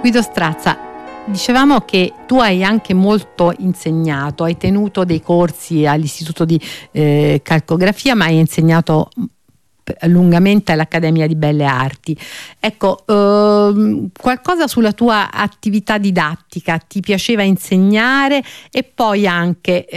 Guido Strazza, dicevamo che tu hai anche molto insegnato, hai tenuto dei corsi all'Istituto di Calcografia, ma hai insegnato lungamente all'Accademia di Belle Arti. Ecco, qualcosa sulla tua attività didattica, ti piaceva insegnare? E poi anche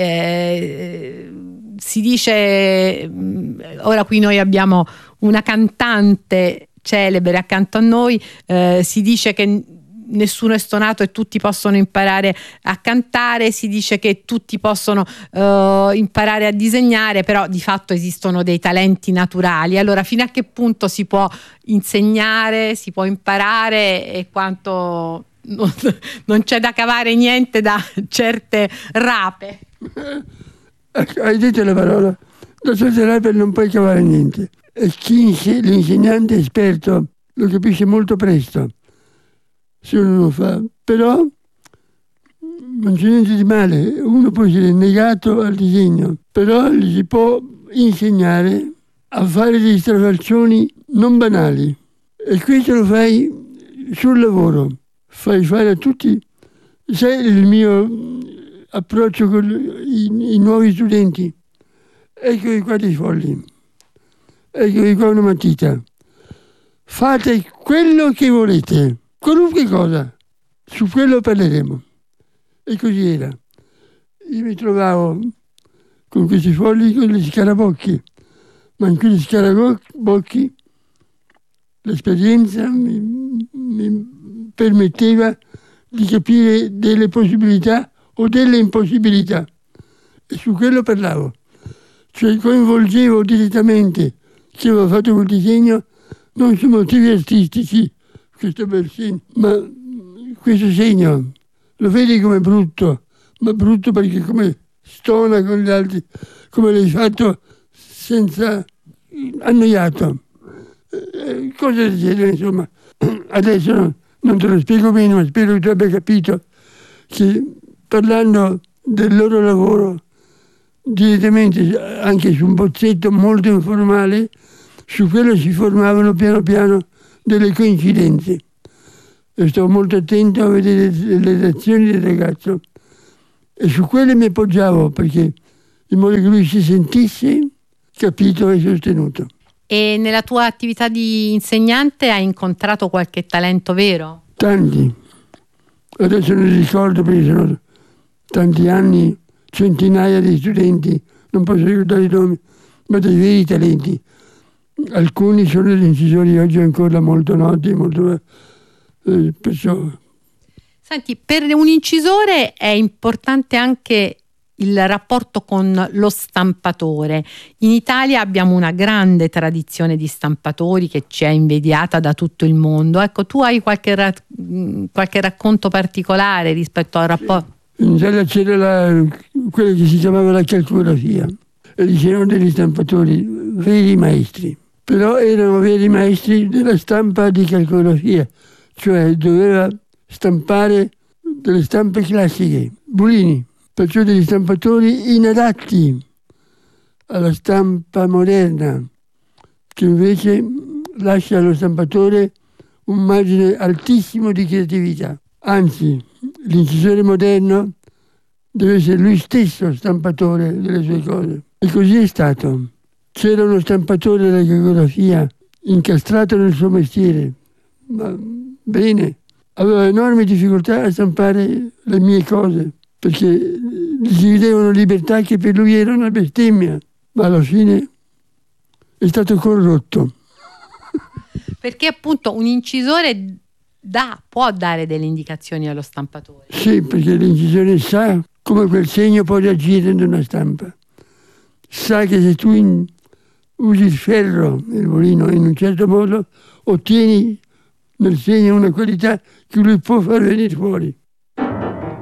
si dice, ora qui noi abbiamo una cantante celebre accanto a noi, si dice che nessuno è stonato e tutti possono imparare a cantare, si dice che tutti possono imparare a disegnare, però di fatto esistono dei talenti naturali. Allora, fino a che punto si può insegnare, si può imparare, e quanto non c'è da cavare niente da certe rape? Hai detto la parola, da certe rape non puoi cavare niente. E l'insegnante esperto lo capisce molto presto. Se uno lo fa, però non c'è niente di male, uno può essere negato al disegno, però gli si può insegnare a fare dei strafalcioni non banali, e questo lo fai sul lavoro, fai fare a tutti. Sai il mio approccio con i nuovi studenti? Eccovi qua dei fogli, eccovi qua una matita, fate quello che volete, qualunque cosa, su quello parleremo. E così era. Io mi trovavo con questi fogli, con gli scarabocchi, ma in quegli scarabocchi l'esperienza mi permetteva di capire delle possibilità o delle impossibilità, e su quello parlavo. Cioè coinvolgevo direttamente chi aveva fatto quel disegno, non su motivi artistici, questo bel segno, ma questo segno lo vedi come brutto, ma brutto perché come stona con gli altri, come l'hai fatto senza annoiato, cose del genere, insomma. Adesso non te lo spiego bene, ma spero che tu abbia capito che parlando del loro lavoro direttamente, anche su un bozzetto molto informale, su quello si formavano piano piano delle coincidenze. E sto molto attento a vedere le reazioni del ragazzo, e su quelle mi appoggiavo, perché in modo che lui si sentisse capito e sostenuto. E nella tua attività di insegnante hai incontrato qualche talento vero? Tanti. Adesso non ricordo perché sono tanti anni, centinaia di studenti, non posso ricordare i nomi, ma dei veri talenti. Alcuni sono degli incisori oggi ancora molto noti, molto perciò. Senti, per un incisore è importante anche il rapporto con lo stampatore. In Italia abbiamo una grande tradizione di stampatori che ci è invidiata da tutto il mondo. Ecco, tu hai qualche racconto particolare rispetto al rapporto? In Italia c'era quella che si chiamava la calcografia, e c'erano degli stampatori veri maestri, però erano veri maestri della stampa di calcografia, cioè doveva stampare delle stampe classiche, bulini, perciò degli stampatori inadatti alla stampa moderna, che invece lascia allo stampatore un margine altissimo di creatività. Anzi, l'incisore moderno deve essere lui stesso stampatore delle sue cose. E così è stato. C'era uno stampatore della calcografia incastrato nel suo mestiere, ma bene, aveva enormi difficoltà a stampare le mie cose, perché gli si vedevano libertà che per lui era una bestemmia, ma alla fine è stato corrotto. Perché appunto un incisore può dare delle indicazioni allo stampatore. Sì, perché l'incisore sa come quel segno può reagire in una stampa. Sa che se tu usi il ferro nel mulino in un certo modo, ottieni nel segno una qualità che lui può far venire fuori.